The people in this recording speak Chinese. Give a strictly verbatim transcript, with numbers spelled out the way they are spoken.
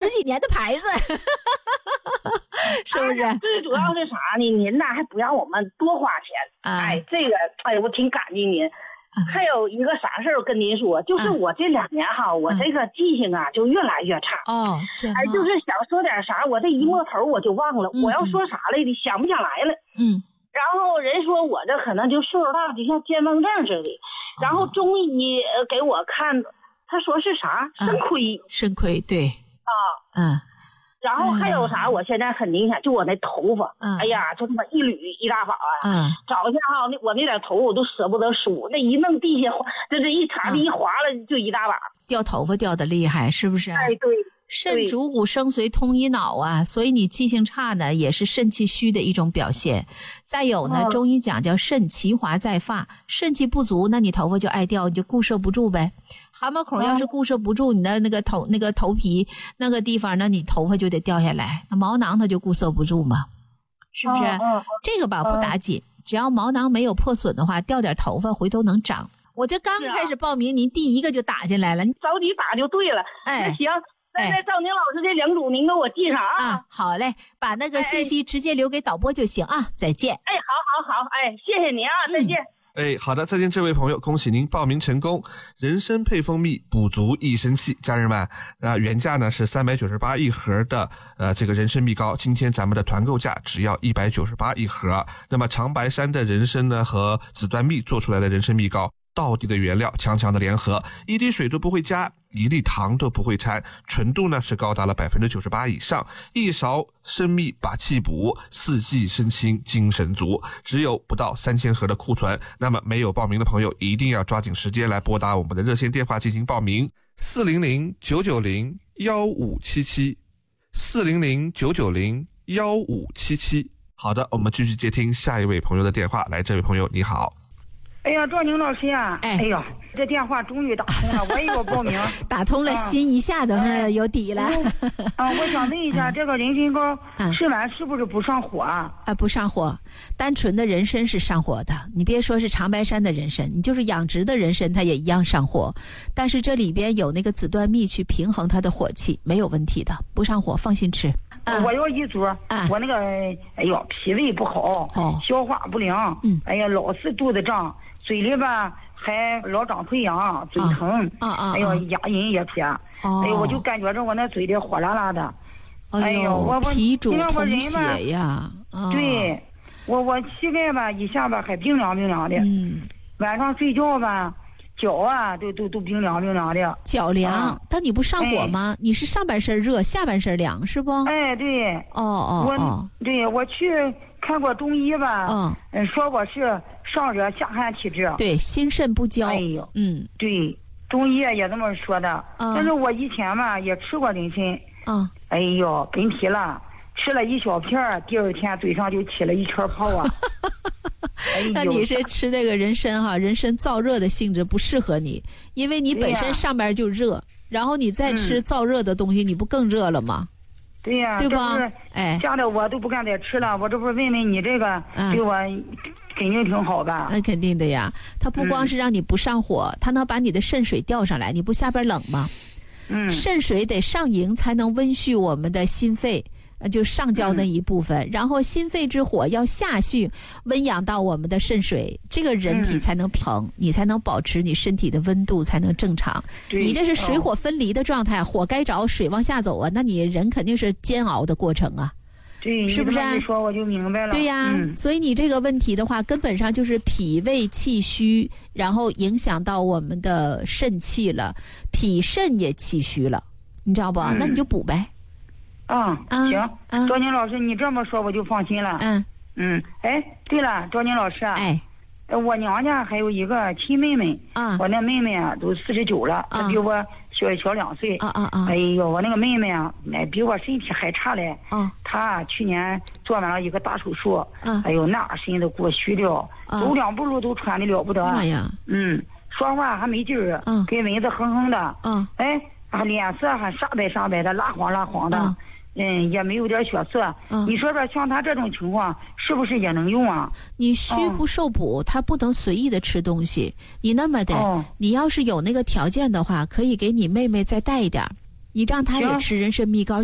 几年的牌子，是不是？ 最主要是啥呢？您呐还不让我们多花钱，啊、哎，这个哎，我挺感激您。还有一个啥事儿跟您说，就是我这两年哈，我这个记性啊就越来越差。 哦， 哎，就是想说点啥，我这一摸头我就忘了，我要说啥来的，想不想来了。 嗯。 然后人说我这可能就岁数大，就像健忘症似的。然后中医给我看，他说是啥肾亏。 肾亏，对。 啊。 嗯。 然后还有啥？我现在很明显，就我那头发，嗯、哎呀，就他妈一缕一大把啊！ 嗯， 找一下哈，那我那点头我都舍不得数，那一弄地下，这这一茬地一划了就一大把。 掉头发掉的厉害，是不是？ 哎，对。 肾主骨生髓通一脑啊，所以你记性差呢，也是肾气虚的一种表现。再有呢，中医讲叫肾其华在发，肾气不足，那你头发就爱掉，你就固摄不住呗。汗毛孔要是固摄不住你的那个头那个头皮那个地方，那你头发就得掉下来，那毛囊它就固摄不住嘛，是不是？这个吧不打紧，只要毛囊没有破损的话，掉点头发回头能长。我这刚开始报名，您第一个就打进来了，你着急打就对了。哎，那行。那那赵宁老师这两组您给我记上啊！ 啊，好嘞，把那个信息直接留给导播就行啊！再见。 哎，好好好，哎，谢谢您啊，再见。 哎，好的，再见，这位朋友，恭喜您报名成功。人参配蜂蜜，补足益生气。家人们，呃，原价呢是三百九十八一盒的，呃，这个人参蜜膏，今天咱们的团购价只要一百九十八一盒。那么长白山的人参呢和紫段蜜做出来的人参蜜膏，道地的原料，强强的联合，一滴水都不会加，一粒糖都不会掺，纯度呢是高达了 百分之九十八 以上，一勺生蜜把气补，四季身轻精神足，只有不到三千盒的库存。那么没有报名的朋友一定要抓紧时间来拨打我们的热线电话进行报名，四零零九九零一五七七 四零零九九零一五七七。好的，我们继续接听下一位朋友的电话。来，这位朋友你好。 哎呀，赵宁老师呀、啊，哎，哎呦，这电话终于打通了，我也有报名， 打通了，心一下子有底了。 啊，我想问一下，这个人参膏吃完是不是不上火啊？ 啊，不上火，单纯的人参是上火的。你别说是长白山的人参，你就是养殖的人参，它也一样上火。但是这里边有那个紫段蜜去平衡它的火气，没有问题的，不上火，放心吃。 啊、我要一组、啊，我那个哎呦脾胃不好，哦、消化不良，嗯，哎呀老是肚子胀。嘴里吧还老长溃疡，嘴疼，啊啊、哎呦牙龈也撇、啊，哎呦我就感觉着我那嘴里火辣辣的， 哎呦我脾主通血呀， 啊、对，我我膝盖吧一下吧还冰凉冰凉的，嗯，晚上睡觉吧脚啊都都都冰凉冰凉的， 脚凉，啊、但你不上火吗？哎、你是上半身热，下半身凉是不？ 哎对， 哦哦哦， 我对我去看过中医吧，嗯，嗯说我是。上热下寒体质， 对，心肾不交。 哎呦，嗯，对，中医也这么说的。嗯、但是我以前嘛也吃过人参，嗯，哎呦，跟提了，吃了一小片儿，第二天嘴上就起了一圈泡啊。哎、 那你是吃这个人参哈，人参燥热的性质不适合你，因为你本身上边就热，啊、然后你再吃燥热的东西，嗯、你不更热了吗？ 对呀、啊， 对吧？ 哎，这样的我都不敢再吃了，我这不是问问你这个，嗯、对我。肯定挺好吧？ 那肯定的呀，它不光是让你不上火，嗯、它能把你的肾水调上来。你不下边冷吗？嗯，肾水得上迎才能温煦我们的心肺，呃，就上焦那一部分。嗯、然后心肺之火要下去温养到我们的肾水，这个人体才能平，嗯、你才能保持你身体的温度才能正常。你这是水火分离的状态，火该着，水往下走啊，那你人肯定是煎熬的过程啊。 对， 是不是？ 你说我就明白了。 对呀、嗯，所以你这个问题的话，根本上就是脾胃气虚，然后影响到我们的肾气了，脾肾也气虚了，你知道不？嗯、那你就补呗。 啊、嗯，行，嗯、赵宁老师，你这么说我就放心了。嗯嗯，哎，对了，赵宁老师啊，哎，我娘家还有一个亲妹妹，啊，我那妹妹啊都四十九了，她比我小小两岁，啊啊啊！哎呦，我那个妹妹啊，哎，比我身体还差嘞。啊，她去年做完了一个大手术，啊，哎呦，那身子给我虚掉，走两步路都喘的了不得。哎呀，嗯，说话还没劲儿，嗯，跟蚊子哼哼的，嗯，哎，啊，脸色还煞白煞白的，蜡黄蜡黄的。嗯，也没有点血色。嗯，你说说，像他这种情况，是不是也能用啊？ 你虚不受补，他、嗯、不能随意的吃东西。你那么的，哦、你要是有那个条件的话，可以给你妹妹再带一点，你让她也吃人参蜜膏。